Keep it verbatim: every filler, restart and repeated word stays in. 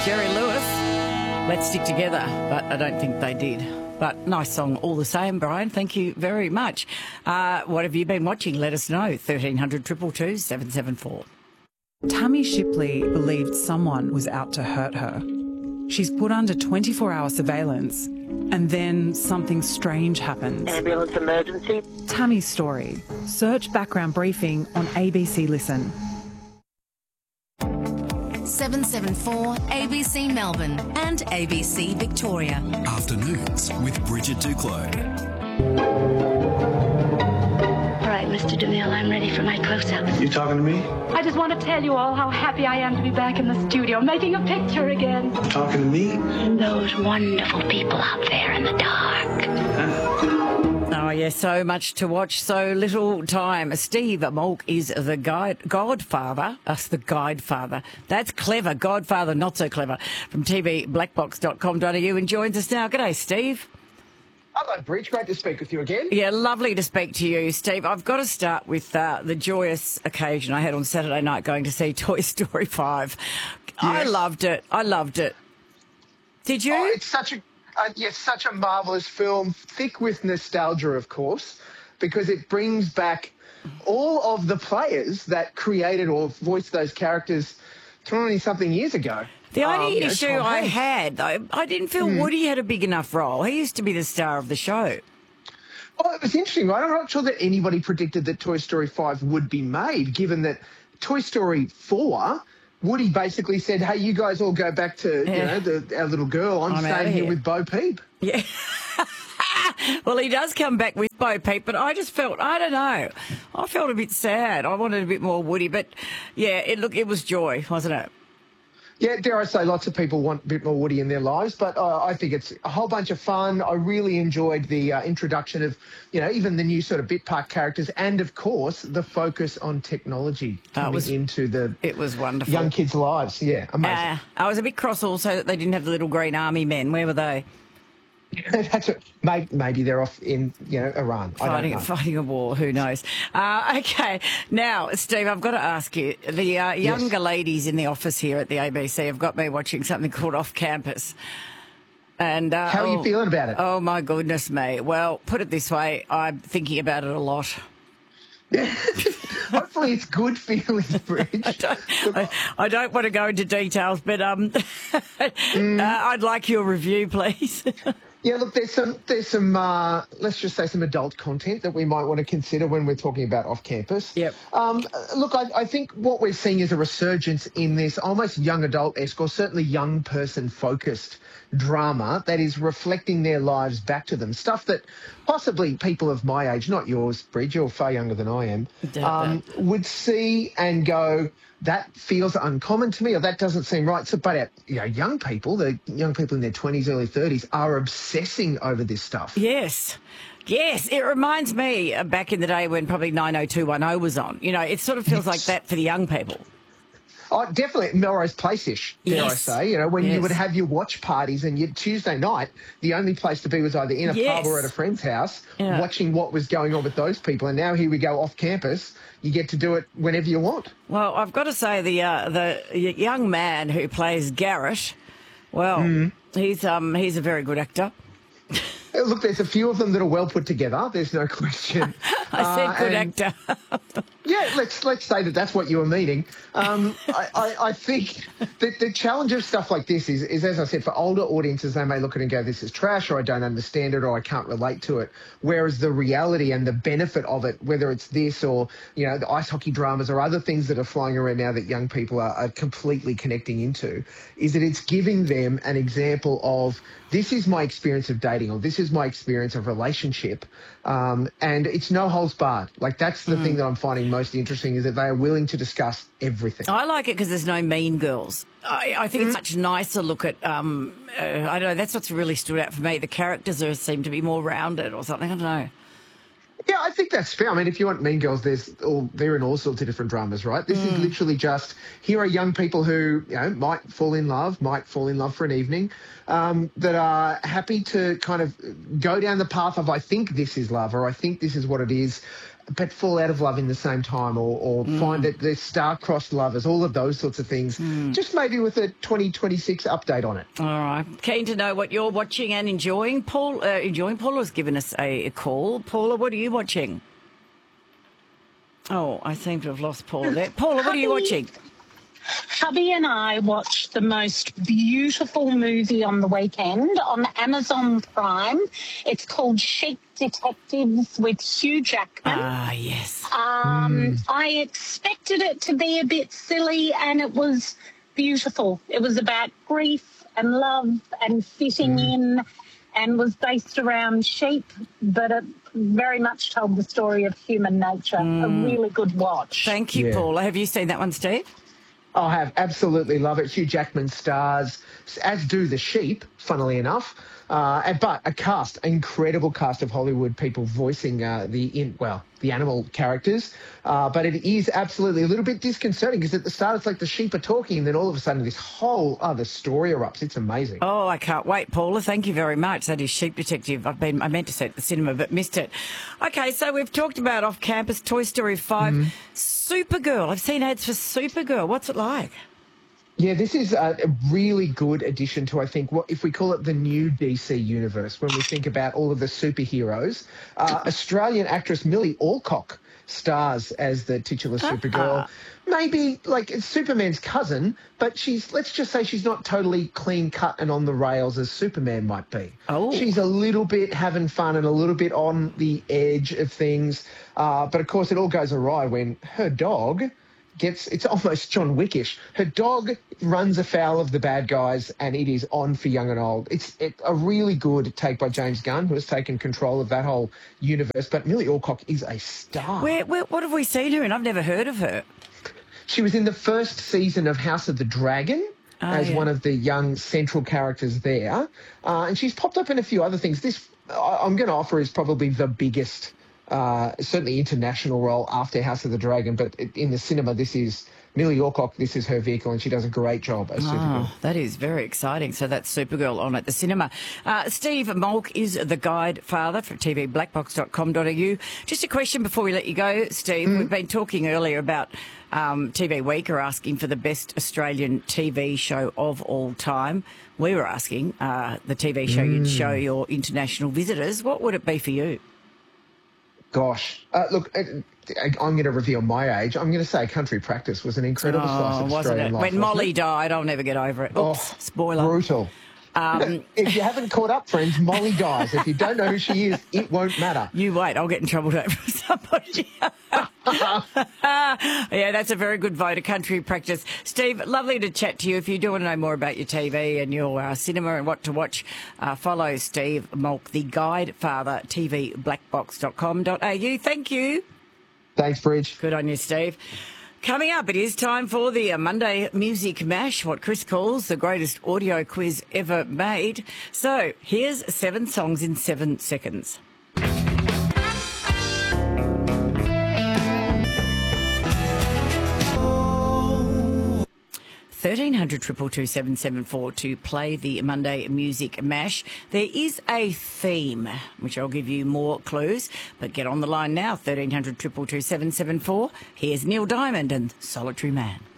Jerry Lewis. Let's stick together, but I don't think they did. But nice song all the same, Brian. Thank you very much. Uh, what have you been watching? Let us know. thirteen hundred, two two two, seven seven four. Tammy Shipley believed someone was out to hurt her. She's put under twenty-four hour surveillance, and then something strange happens. Ambulance emergency. Tammy's story. Search background briefing on A B C Listen. seven seven four A B C Melbourne and A B C Victoria. Afternoons with Bridget Duclos. All right, Mister DeMille, I'm ready for my close-up. You talking to me? I just want to tell you all how happy I am to be back in the studio, making a picture again. Talking to me? And those wonderful people out there in the dark. Oh, yeah, so much to watch, so little time. Steve Malk is the guide, godfather, us the guidefather. That's clever. Godfather, not so clever. From t v black box dot com dot a u and joins us now. G'day, Steve. Hello, Bridge. Great to speak with you again. Yeah, lovely to speak to you, Steve. I've got to start with uh, the joyous occasion I had on Saturday night going to see Toy Story five. Yes. I loved it. I loved it. Did you? Oh, it's such a... Uh, yes, such a marvellous film, thick with nostalgia, of course, because it brings back all of the players that created or voiced those characters twenty-something years ago. The only um, you know, issue Tom I Hanks. had, though, I didn't feel Mm. Woody had a big enough role. He used to be the star of the show. Well, it was interesting, right? I'm not sure that anybody predicted that Toy Story five would be made, given that Toy Story four... Woody basically said, hey, you guys all go back to, Yeah. you know, the, our little girl. I'm, I'm outta staying here. here. with Bo Peep. Yeah. Well, he does come back with Bo Peep, but I just felt, I don't know, I felt a bit sad. I wanted a bit more Woody, but yeah, it look, it was joy, wasn't it? Yeah, dare I say, lots of people want a bit more Woody in their lives, but uh, I think it's a whole bunch of fun. I really enjoyed the uh, introduction of, you know, even the new sort of bit part characters, and of course the focus on technology coming was- into the It was wonderful. young kids' lives. Yeah, amazing. Uh, I was a bit cross also that they didn't have the little green army men. Where were they? That's it. Maybe, maybe they're off in, you know, Iran. I Fighting, don't know. fighting a war, who knows? Uh, okay, now, Steve, I've got to ask you, the uh, younger Yes. ladies in the office here at the A B C have got me watching something called Off Campus. And uh, How are you oh, feeling about it? Oh, my goodness me. Well, put it this way, I'm thinking about it a lot. Hopefully it's good feelings, Bridge. I don't, I, I don't want to go into details, but um, uh, I'd like your review, please. Yeah, look, there's some, there's some, uh, let's just say some adult content that we might want to consider when we're talking about off campus. Yep. Um, look, I, I think what we're seeing is a resurgence in this almost young adult-esque or certainly young person-focused drama that is reflecting their lives back to them. Stuff that possibly people of my age, not yours, Bridge, you're far younger than I am, um, would see and go, that feels uncommon to me, or that doesn't seem right. So, but our, you know, young people, the young people in their twenties, early thirties, are obsessing over this stuff. Yes. Yes, it reminds me uh, back in the day when probably nine oh two one oh was on. You know, it sort of feels like that for the young people. Oh, definitely Melrose Place-ish, dare Yes. I say. You know, when Yes. you would have your watch parties and you, Tuesday night, the only place to be was either in a Yes. pub or at a friend's house, Yeah. watching what was going on with those people. And now here we go off campus. You get to do it whenever you want. Well, I've got to say the uh, the y- young man who plays Garrett, well, Mm. he's um he's a very good actor. Uh, Look, there's a few of them that are well put together. There's no question. I said Uh, good and- actor. Yeah, let's let's say that that's what you were meaning. Um, I, I, I think that the challenge of stuff like this is, is, as I said, for older audiences, they may look at it and go, this is trash, or I don't understand it, or I can't relate to it. Whereas the reality and the benefit of it, whether it's this or, you know, the ice hockey dramas or other things that are flying around now that young people are, are completely connecting into, is that it's giving them an example of, this is my experience of dating, or this is my experience of relationship. Um, and it's no holds barred. Like, that's the thing that I'm finding most interesting, is that they are willing to discuss everything. I like it because there's no mean girls. I, I think it's much nicer look at, um, uh, I don't know, that's what's really stood out for me. The characters are, seem to be more rounded or something, I don't know. Yeah, I think that's fair. I mean, if you want Mean Girls, there's all, they're in all sorts of different dramas, right? This is literally just, here are young people who, you know, might fall in love, might fall in love for an evening, um, that are happy to kind of go down the path of, I think this is love, or I think this is what it is. but fall out of love in the same time, or, or mm. find that they're star-crossed lovers, all of those sorts of things. Mm. Just maybe with a twenty twenty-six update on it. All right. Keen to know what you're watching and enjoying. Paul, uh, enjoying. Paula's given us a, a call. Paula, what are you watching? Oh, I seem to have lost Paula there. Paula, what are you watching? Hubby and I watched the most beautiful movie on the weekend on Amazon Prime. It's called Sheep Detectives with Hugh Jackman. Ah, yes. Um, mm. I expected it to be a bit silly, and it was beautiful. It was about grief and love and fitting mm. in, and was based around sheep, but it very much told the story of human nature. Mm. A really good watch. Thank you, yeah. Paula. Have you seen that one, Steve? I have absolutely love it. Hugh Jackman stars, as do the sheep, funnily enough. Uh, but a cast, incredible cast of Hollywood people voicing uh, the in well the animal characters. Uh, but it is absolutely a little bit disconcerting because at the start it's like the sheep are talking, and then all of a sudden this whole other story erupts. It's amazing. Oh, I can't wait, Paula. Thank you very much. That is Sheep Detective. I've been I meant to see it at the cinema but missed it. Okay, so we've talked about Off Campus, Toy Story five, mm-hmm. Supergirl. I've seen ads for Supergirl. What's it like? Yeah, this is a really good addition to, I think, what if we call it the new D C universe, when we think about all of the superheroes. Uh, Australian actress Millie Alcock stars as the titular Supergirl. Uh-huh. Maybe, like, it's Superman's cousin, but she's, let's just say she's not totally clean-cut and on the rails as Superman might be. Oh. She's a little bit having fun and a little bit on the edge of things. Uh, but, of course, it all goes awry when her dog gets, it's almost John Wickish. Her dog runs afoul of the bad guys, and it is on for young and old. It's it, a really good take by James Gunn, who has taken control of that whole universe. But Millie Alcock is a star. Where, where, what have we seen her in? I've never heard of her. She was in the first season of House of the Dragon oh, as yeah. one of the young central characters there. Uh, and she's popped up in a few other things. This, I, I'm going to offer, is probably the biggest Uh, certainly international role after House of the Dragon, but in the cinema, this is Millie Alcock, this is her vehicle, and she does a great job as Supergirl. Oh, that is very exciting. So that's Supergirl on at the cinema. Uh, Steve Molk is the guide father for T V black box dot com dot a u. Just a question before we let you go, Steve. Mm. We've been talking earlier about um, T V Week are asking for the best Australian T V show of all time. We were asking uh, the T V show mm. you'd show your international visitors. What would it be for you? Gosh, uh, look, I'm going to reveal my age. I'm going to say Country Practice was an incredible oh, slice of wasn't Australian it? life. When Molly it? died, I'll never get over it. Oops, oh, spoiler. Brutal. Um, if you haven't caught up, friends, Molly dies. If you don't know who she is, it won't matter. You wait, I'll get in trouble for somebody. Yeah, that's a very good vote, a Country Practice. Steve, lovely to chat to you. If you do want to know more about your T V and your uh, cinema and what to watch, uh, follow Steve Molk, the guide father, T V black box dot com dot a u. Thank you. Thanks, Bridge. Good on you, Steve. Coming up, it is time for the uh, Monday Music Mash, what Chris calls the greatest audio quiz ever made. So here's seven songs in seven seconds. thirteen hundred, two two two, seven seven four to play the Monday Music Mash. There is a theme, which I'll give you more clues, but get on the line now, thirteen hundred, two two two, seven seven four. Here's Neil Diamond and Solitary Man.